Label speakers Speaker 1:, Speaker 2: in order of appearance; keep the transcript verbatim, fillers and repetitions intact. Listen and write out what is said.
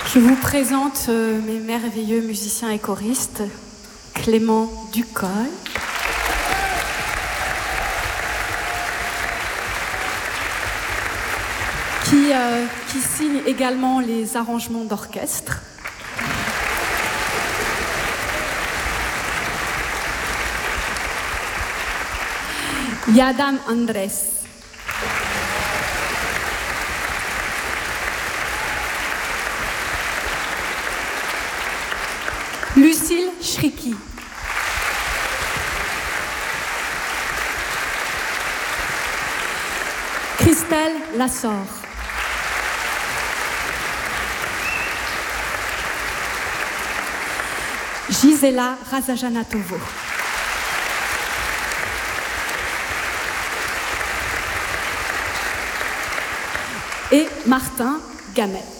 Speaker 1: Je vous présente euh, mes merveilleux musiciens et choristes, Clément Ducol, qui, euh, qui signe également les arrangements d'orchestre. Yadam Andres. Lucille Shriki. Christelle Lassor. Gisela Razajanatovo. Et Martin Gamet.